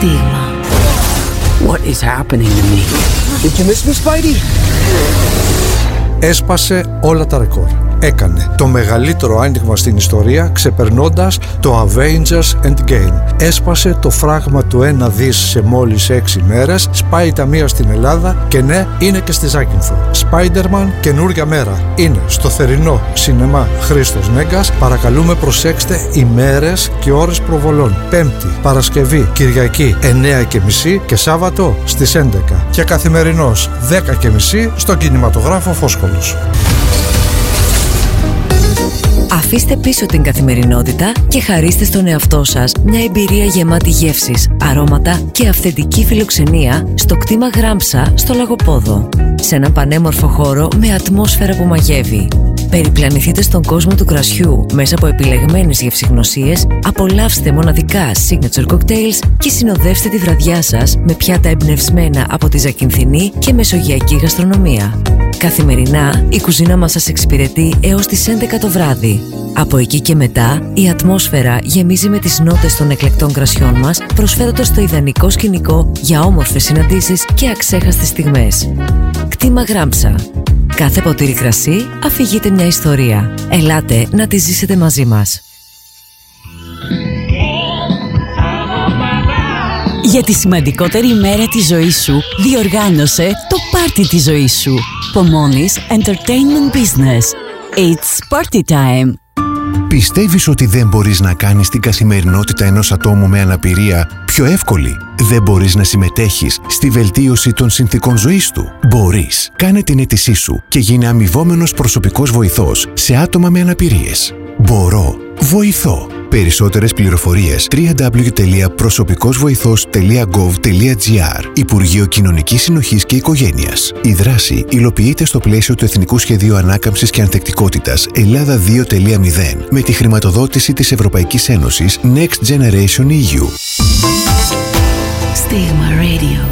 Στίγμα. What is happening to me? Did you miss me, Spidey? Έσπασε όλα τα ρεκόρ. Έκανε το μεγαλύτερο άνοιγμα στην ιστορία, ξεπερνώντας το Avengers Endgame. Έσπασε το φράγμα του 1 δις σε μόλις 6 μέρες, σπάει ταμεία στην Ελλάδα και ναι, είναι και στη Ζάκυνθο. Spider-Man καινούρια μέρα. Είναι στο θερινό σινεμά Χρήστος Νέγκας. Παρακαλούμε, προσέξτε ημέρες και ώρες προβολών. Πέμπτη, Παρασκευή, Κυριακή 9:30 και Σάββατο στις 11. Και καθημερινός 10:30 στον κινηματογράφο Φόσκολος. Αφήστε πίσω την καθημερινότητα και χαρίστε στον εαυτό σας μια εμπειρία γεμάτη γεύσεις, αρώματα και αυθεντική φιλοξενία στο κτήμα Γράμψα στο Λαγοπόδο. Σε έναν πανέμορφο χώρο με ατμόσφαιρα που μαγεύει. Περιπλανηθείτε στον κόσμο του κρασιού μέσα από επιλεγμένες γευσηγνωσίες, απολαύστε μοναδικά signature cocktails και συνοδεύστε τη βραδιά σας με πιάτα εμπνευσμένα από τη ζακυνθινή και μεσογειακή γαστρονομία. Καθημερινά η κουζίνα μας σας εξυπηρετεί έως τις 11 το βράδυ. Από εκεί και μετά η ατμόσφαιρα γεμίζει με τις νότες των εκλεκτών κρασιών μας, προσφέροντας το ιδανικό σκηνικό για όμορφες συναντήσεις και αξέχαστες στιγμές. Κτήμα Γράμψα. Κάθε ποτήρι κρασί αφηγείται μια ιστορία. Ελάτε να τη ζήσετε μαζί μας. Για τη σημαντικότερη ημέρα της ζωής σου, διοργάνωσε το πάρτι της ζωής σου. Pomonis Entertainment Business. It's party time. Πιστεύεις ότι δεν μπορείς να κάνεις την καθημερινότητα ενός ατόμου με αναπηρία πιο εύκολη? Δεν μπορείς να συμμετέχεις στη βελτίωση των συνθήκων ζωής του? Μπορείς. Κάνε την αίτησή σου και γίνε αμοιβόμενος προσωπικός βοηθός σε άτομα με αναπηρίες. Μπορώ. Βοηθώ. Περισσότερες πληροφορίες www.προσωπικοσβοηθός.gov.gr. Υπουργείο Κοινωνικής Συνοχής και Οικογένειας. Η δράση υλοποιείται στο πλαίσιο του Εθνικού Σχεδίου Ανάκαμψης και Ανθεκτικότητας Ελλάδα 2.0 με τη χρηματοδότηση της Ευρωπαϊκής Ένωσης Next Generation EU. Στίγμα Radio.